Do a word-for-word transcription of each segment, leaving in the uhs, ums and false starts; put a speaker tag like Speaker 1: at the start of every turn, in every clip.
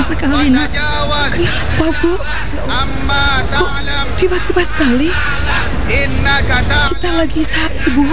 Speaker 1: sekali, nak.
Speaker 2: Kenapa, Bu? Kok tiba-tiba sekali? Kita lagi sakit, Bu.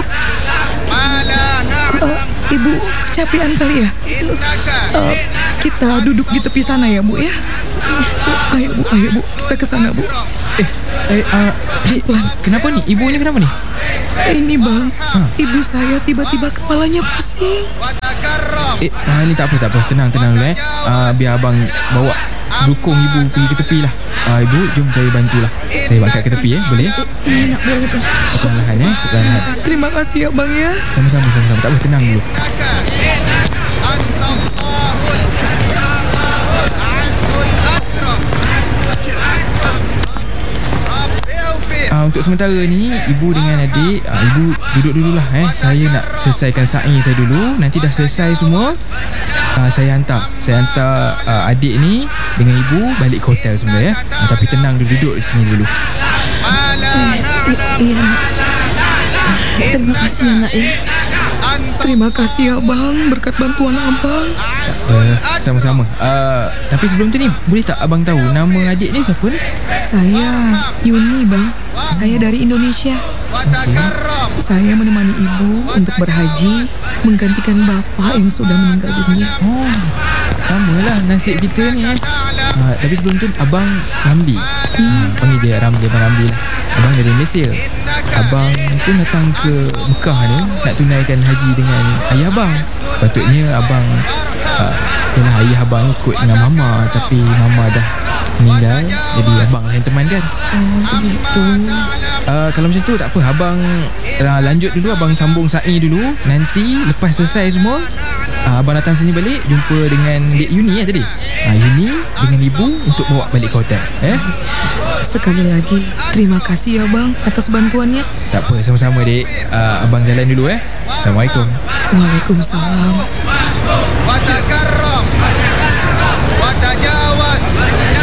Speaker 2: Uh, Ibu kecapean kali ya? Uh, kita duduk di tepi sana ya, Bu ya? Ayo, Bu, ayo, Bu. Kita ke sana, Bu.
Speaker 3: Eh, eh uh, pelan. Kenapa nih? Ibu ini kenapa nih?
Speaker 2: Ini, Bang. Ha. Ibu saya tiba-tiba kepalanya pusing.
Speaker 3: Eh, uh, ni tak apa, tak apa. Tenang, tenang dulu eh. Uh, biar abang bawa dukung ibu pergi ke tepi lah. Uh, ibu, jom saya bantulah. Saya angkat ke tepi eh, boleh ya?
Speaker 1: Eh, nak boleh, boleh.
Speaker 3: Perlahan eh, perlahan.
Speaker 2: Terima kasih ya, Bang ya.
Speaker 3: Sama-sama, sama-sama. Tak apa, tenang dulu. Uh, untuk sementara ni, ibu dengan adik, uh, ibu duduk dululah eh. Saya nak selesaikan sa'i saya dulu. Nanti dah selesai semua, uh, saya hantar Saya hantar uh, adik ni dengan ibu balik ke hotel semua ya. Uh, tapi tenang dulu, duduk di sini dulu.
Speaker 1: Eh, ya, nak. Terima kasih ya, nak ya.
Speaker 2: Terima kasih ya, Bang. Berkat bantuan Abang.
Speaker 3: Uh, sama-sama. Uh, tapi sebelum tu ni, boleh tak abang tahu nama adik ni siapa ni?
Speaker 2: Saya Yuni, Bang. Saya dari Indonesia.
Speaker 3: Okay.
Speaker 2: Saya menemani ibu untuk berhaji menggantikan bapa yang sudah meninggal dunia.
Speaker 3: Oh, samalah nasib kita ni eh. Uh, tapi sebelum tu abang Ramli. Hmm. Panggil dia Ramli, abang Ramli lah. Abang dari Malaysia. Abang pun datang ke Mekah ni nak tunaikan haji dengan ayah abang. Patutnya abang uh, yalah, ayah abang ikut dengan mama, tapi mama dah meninggal, jadi abang lah yang teman kan.
Speaker 2: Oh, begitu.
Speaker 3: Uh, kalau macam tu tak apa, abang uh, lanjut dulu, abang sambung sa'i dulu. Nanti lepas selesai semua, uh, abang datang sini balik, jumpa dengan Dek Yuni eh tadi. uh, Yuni dengan ibu untuk bawa balik ke hotel eh.
Speaker 2: Sekali lagi terima kasih ya, Bang, atas bantuannya.
Speaker 3: Tak apa, sama-sama dek. uh, Abang jalan dulu eh. Assalamualaikum.
Speaker 2: Waalaikumsalam.
Speaker 4: وتكرم وتجاوز